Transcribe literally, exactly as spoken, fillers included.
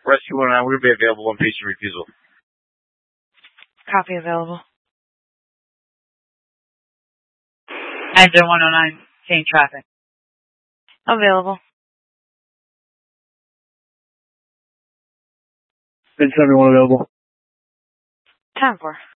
Rescue one oh nine, we're going to be available on patient refusal. Copy available. nine zero one oh nine, change traffic. Available. ten seventy-one available. ten four.